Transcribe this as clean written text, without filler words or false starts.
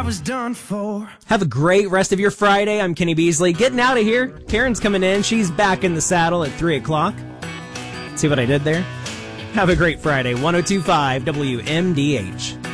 was done for. Have a great rest of your Friday. I'm Kenny Beasley. Getting out of here. Karen's coming in. She's back in the saddle at 3 o'clock. See what I did there? Have a great Friday. 102.5 WMDH.